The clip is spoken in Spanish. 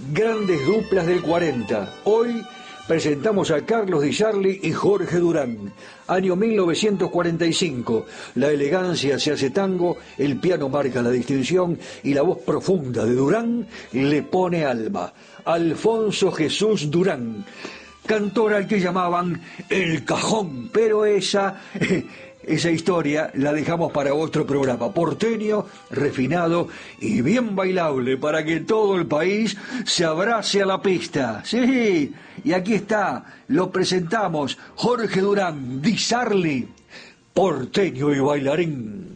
Grandes duplas del 40. Hoy presentamos a Carlos Di Sarli y Jorge Durán. Año 1945. La elegancia se hace tango, el piano marca la distinción y la voz profunda de Durán le pone alma. Alfonso Jesús Durán, cantor al que llamaban El Cajón, pero esa historia la dejamos para otro programa. Porteño, refinado y bien bailable para que todo el país se abrace a la pista. Sí, y aquí está, lo presentamos, Jorge Durán, Di Sarli, porteño y bailarín.